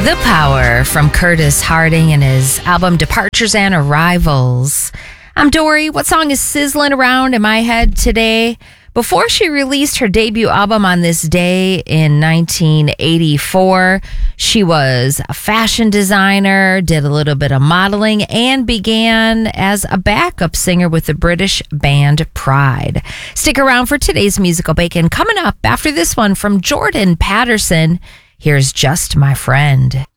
The Power from Curtis Harding and his album Departures and Arrivals. I'm Dory. What song is sizzling around in my head today? Before she released her debut album on this day in 1984, she was a fashion designer, did a little bit of modeling, and began as a backup singer with the British band Pride. Stick around for today's Musical Bacon. Coming up after this one from Jordan Patterson, here's Just My Friend.